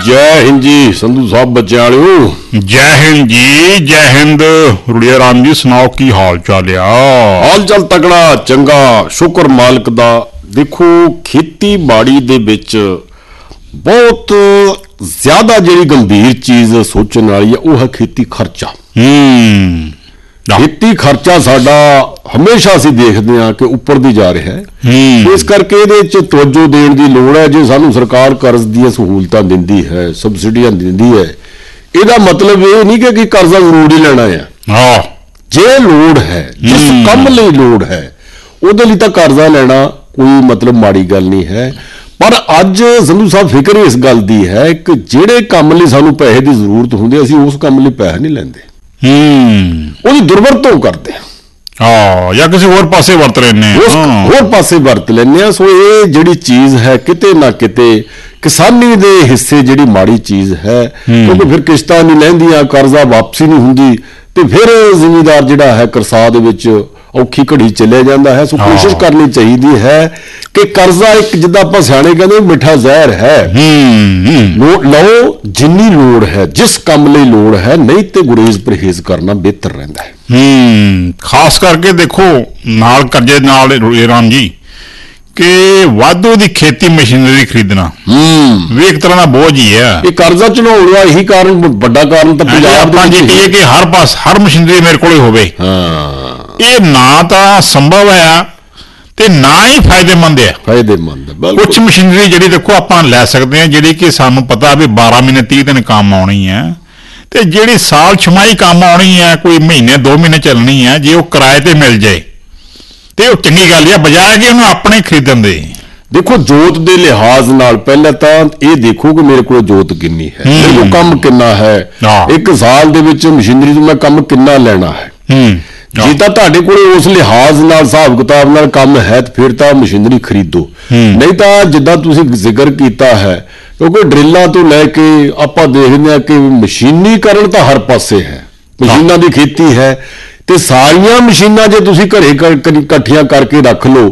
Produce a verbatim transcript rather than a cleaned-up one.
जय हिंद जी संधू साहब बच्चे वालियो। जय हिंद जी जय हिंद। रुड़िया राम जी सुनाओ की हाल चाल आ? हाल चाल तगड़ा चंगा शुक्र मालिक दा। देखो खेतीबाड़ी दे विच बहुत ज्यादा जिहड़ी गंभीर चीज सोचण वाली है वो है खेती खर्चा। हम्म खेती खर्चा साडा हमेशा असीं देखदे हां कि उपर दी जा रहा है। इस करके इहदे च तवज्जो देण दी लोड़ है। जे सानूं सरकार कर्ज दी सहूलतां दिंदी है सबसिडियां दिंदी है इहदा मतलब ये नहीं कि कर्जा जरूर ही लेना है। हाँ जे लोड़ है जिस काम लई लोड़ है उहदे लई तां कर्जा लेना कोई मतलब माड़ी गल नहीं है। पर अज संधू साहब फिक्र इस गल दी है कि जिहड़े काम लई सानूं पैसे की जरूरत हुंदी असीं उस काम लई पैसा नहीं लैंदे। हम्म ਉਹਦੀ ਦੁਰਵਰਤੋਂ ਕਰਦੇ ਆ। ਹਾਂ ਜਾਂ ਕਿਸੇ ਹੋਰ ਪਾਸੇ ਵਰਤ ਲੈਂਦੇ ਆ, ਹੋਰ ਪਾਸੇ ਵਰਤ ਲੈਂਦੇ ਆ। ਸੋ ਇਹ ਜਿਹੜੀ ਚੀਜ਼ ਹੈ ਕਿਤੇ ਨਾ ਕਿਤੇ ਕਿਸਾਨੀ ਦੇ ਹਿੱਸੇ ਜਿਹੜੀ ਮਾੜੀ ਚੀਜ਼ ਹੈ ਕਿਉਂਕਿ ਫਿਰ ਕਿਸ਼ਤਾਂ ਨਹੀਂ ਲੈਂਦੀਆਂ ਕਰਜ਼ਾ ਵਾਪਸੀ ਨਹੀਂ ਹੁੰਦੀ ਤੇ ਫਿਰ ਜ਼ਿਮੀਂਦਾਰ ਜਿਹੜਾ ਹੈ ਕਰਜ਼ਾ ਦੇ ਵਿੱਚ ਔਖੀ ਘੜੀ ਚਲੇ ਜਾਂਦਾ ਹੈ। ਸੋ ਕੋਸ਼ਿਸ਼ ਕਰਨੀ ਚਾਹੀਦੀ ਹੈ ਕਿ ਕਰਜ਼ਾ ਇੱਕ ਜਿੱਦਾਂ ਆਪਾਂ ਸਿਆਣੇ ਕਹਿੰਦੇ ਮਿੱਠਾ ਜ਼ਹਿਰ ਹੈ। ਲਓ ਜਿੰਨੀ ਲੋੜ ਹੈ ਜਿਸ ਕੰਮ ਲਈ ਲੋੜ ਹੈ ਨਹੀਂ ਤੇ ਗੁਰੇਜ਼ ਪਰਹੇਜ਼ ਕਰਨਾ ਬਿਹਤਰ ਰਹਿੰਦਾ ਹੈ। ਹੂੰ ਖਾਸ ਕਰਕੇ ਦੇਖੋ ਨਾਲ ਕਰਜ਼ੇ ਨਾਲ ਰਾਮ ਜੀ ਕਿ ਵਾਧੂ ਦੀ ਖੇਤੀ ਮਸ਼ੀਨਰੀ ਖਰੀਦਣਾ ਵੀ ਇੱਕ ਤਰ੍ਹਾਂ ਦਾ ਬੋਝ ਹੀ ਹੈ। ਇਹ ਕਰਜ਼ਾ ਚੜਾਉਣ ਦਾ ਇਹੀ ਕਾਰਨ ਵੱਡਾ ਕਾਰਨ ਤਾਂ ਪੰਜਾਬ ਦੇ ਵਿੱਚ ਇਹ ਕਿ ਹਰ ਪਾਸ ਹਰ ਮਸ਼ੀਨਰੀ ਮੇਰੇ ਕੋਲ ਹੋਵੇ। ਹਾਂ ਇਹ ਨਾ ਤਾਂ ਸੰਭਵ ਹੈ ਤੇ ਨਾ ਹੀ ਫਾਇਦੇਮੰਦ ਹੈ। ਫਾਇਦੇਮੰਦ ਕੁਝ ਮਸ਼ੀਨਰੀ ਜਿਹੜੀ ਦੇਖੋ ਆਪਾਂ ਲੈ ਸਕਦੇ ਹਾਂ ਜਿਹੜੀ ਕਿ ਸਾਨੂੰ ਪਤਾ ਵੀ ਬਾਰਾਂ ਮਹੀਨੇ ਤੀਹ ਦਿਨ ਕੰਮ ਆਉਣੀ ਹੈ ਤੇ ਜਿਹੜੀ ਸਾਲ ਛਮਾਈ ਕੰਮ ਆਉਣੀ ਹੈ ਕੋਈ ਮਹੀਨੇ ਦੋ ਮਹੀਨੇ ਚੱਲਣੀ ਹੈ ਜੇ ਉਹ ਕਿਰਾਏ ਤੇ ਮਿਲ ਜਾਏ ਤੇ ਉਹ ਚੰਗੀ ਗੱਲ ਹੈ ਬਜਾਏ ਕਿ ਉਹਨੂੰ ਆਪਣੇ ਖਰੀਦਣ ਦੇ। ਦੇਖੋ ਜੋਤ ਦੇ ਲਿਹਾਜ਼ ਨਾਲ ਪਹਿਲਾਂ ਤਾਂ ਇਹ ਦੇਖੋ ਕਿ ਮੇਰੇ ਕੋਲ ਜੋਤ ਕਿੰਨੀ ਹੈ ਮੇਰੇ ਕੋਲ ਕੰਮ ਕਿੰਨਾ ਹੈ ਇੱਕ ਸਾਲ ਦੇ ਵਿੱਚ ਮਸ਼ੀਨਰੀ ਤੋਂ ਮੈਂ ਕੰਮ ਕਿੰਨਾ ਲੈਣਾ ਹੈ। ਜੇ ਤਾਂ ਤੁਹਾਡੇ ਕੋਲ ਉਸ ਲਿਹਾਜ਼ ਨਾਲ ਹਿਸਾਬ ਕਿਤਾਬ ਨਾਲ ਕੰਮ ਹੈ ਤੇ ਫਿਰ ਤਾਂ ਮਸ਼ੀਨਰੀ ਖਰੀਦੋ। ਨਹੀਂ ਤਾਂ ਜਿੱਦਾਂ ਤੁਸੀਂ ਜ਼ਿਕਰ ਕੀਤਾ ਹੈ ਕਿਉਂਕਿ ਡਰਿੱਲਾਂ ਤੋਂ ਲੈ ਕੇ ਆਪਾਂ ਦੇਖਦੇ ਹਾਂ ਕਿ ਮਸ਼ੀਨੀਕਰਨ ਤਾਂ ਹਰ ਪਾਸੇ ਹੈ। ਮਸ਼ੀਨਾਂ ਦੀ ਖੇਤੀ ਹੈ ਤੇ ਸਾਰੀਆਂ ਮਸ਼ੀਨਾਂ ਜੇ ਤੁਸੀਂ ਘਰੇ ਇਕੱਠੀਆਂ ਕਰਕੇ ਰੱਖ ਲਓ